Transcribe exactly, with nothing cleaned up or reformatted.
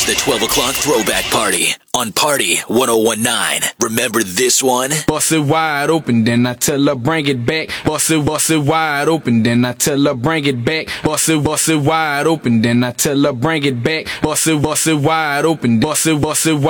the twelve o'clock throwback party on Party one oh one nine. Remember this one? Bust it wide open, then I tell her bring it back. Bust it, bust it wide open, then I tell her bring it back. Bust it, bust it wide open, then I tell her bring it back. Bust it, bust it wide open, bust it, bust it wide.